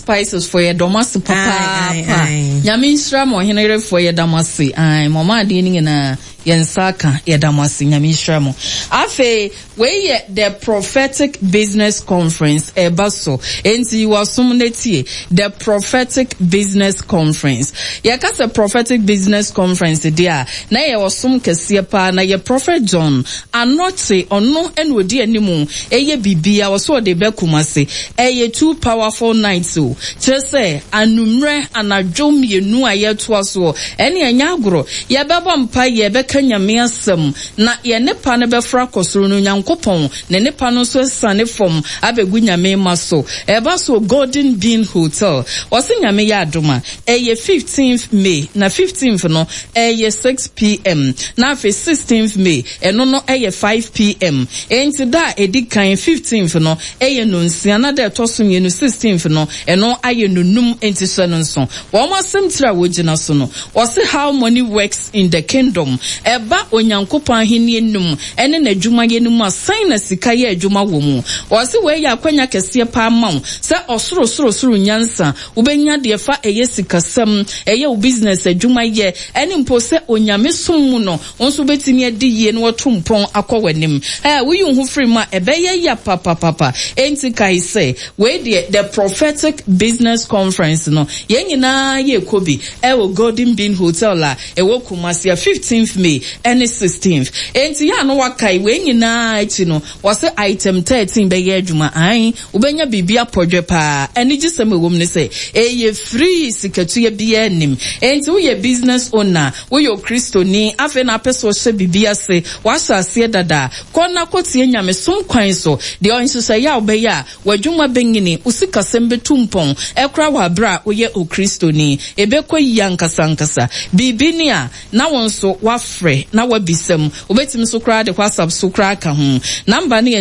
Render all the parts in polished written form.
spices for your domasi papa. Nyamisra mo hinere for your damasi. Ay, mama dini na yensaka ya damasi nyamisra mo. Afe, we the prophetic business conference ebaso. Enti you assume the prophetic business conference. Yakasa prophetic business conference dia. Na ye wasum kesiye pa na ye prophet John. Anote ono enwodi animu. Eye bibia waso de bekumase. Eye 2 powerful nights o. Chese anumre anadwom yenu ayeto aso. Ene anyagro. Ye beba mpa ye beka nyame asem na ye nepa ne befra kosoro no nyankopon. Ne nepa no so sane fom abegu nyame maso. Eba so Golden Bean Hotel. Wase nyame ya adoma. Eye 15th May. Na 15th no eye 6 p.m. Na fe 16th May. Eno no eye 5 p.m. Enti da edi kan 15th no eye no nsia na da etoso mienu 16th no eno aye no num enti so no nso. Wo ma semtira wo gina so no. Wase how money works in the kingdom. Eba onyankopon ahenie num ene na adwuma ye num asan na sika ye adwuma wo mu. Wase we ya kwanya kese pa maw. Se osoro nyansa ubenya de fa eye sikasem eye u business adwuma ye ene mpo se onyame som mu no onso betimi adi ye no watompon akọwanim we hu free ma ebeye ya papa enti kai say we the prophetic business conference no ye nyina ye kobi wo Golden Bean Hotel la wo Kumasi 15th May and 16th enti ya no wakai we nyina ati no wase item 13 be ye adwuma an ubenya bibia podwe pa eni gisem wom ne say eye free sikatu ye bia nim enti wo ye business owner wo yo Kristoni afa na peso hye bibia se wasa ase dada kona kotie nyame som kwan so de onso say ya obeya wadwuma bengini usika sembe tumpon ekra wa bra wo ye o Kristoni ebekọ yankasa bibinia na wonso wafre na wabisem obetim so kra de WhatsApp so kra ka ho number ne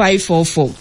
0544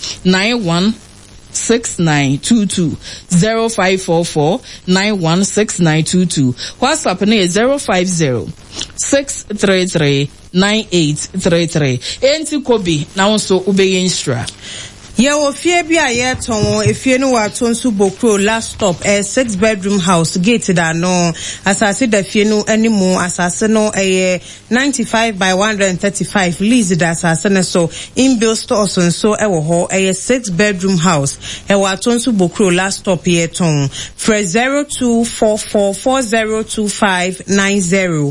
916922 0544 916922 WhatsApp ne 050 633 9833 enti kobi na wonso ubeye instra Ye ofie bi a ye ton efie no wa tonsu bokro last stop 6 bedroom house gate da no asase da fie no animu asase no 95 by 135 lease da asase no so in bill stores so e wo ho 6 bedroom house e wa tonsu bokro last stop ye ton for 0244402590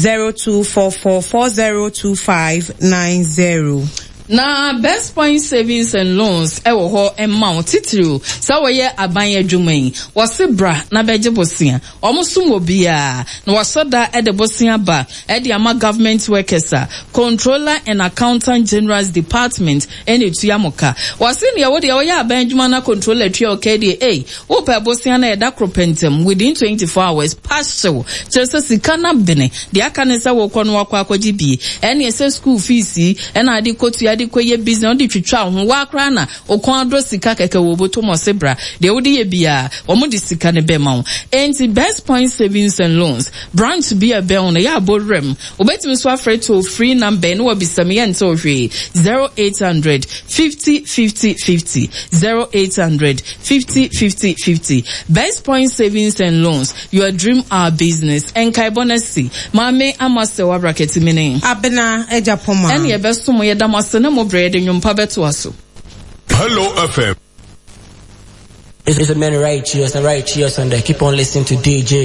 0244402590 na Best Point Savings and Loans ewo ho amount titru sa woye aban adwuman wose bra na beje bosia omsum obia na wasoda ede bosia ba ede ama government workers controller and accountant general's department ene tuamoka wose ne wo de woye aban adwuma na controller twa okede wo pa bosia na eda kropentem within 24 hours partial just sika na bene de aka ne sa wo kono akwaji bi ene ese school fees ena ade kotu ade koye business odi twitwa ho wa kra na okon adro sika keke wo boto mo sebra de wodi ye bia omo di sika ne be ma enti Best Point Savings and Loans branch be a be on ya bodrem obetimi so afre to free number no obisam ye nto hwe 0800 50 50 50 0800 50 50 50 Best Point Savings and Loans, your dream our business enkai bonasi mame amase wa bracket mini abena ejapoma ene ye beso mo ye damase na mo bread nyumpa beto aso. Hello FM. It's a man right cheers and keep on listening to DJ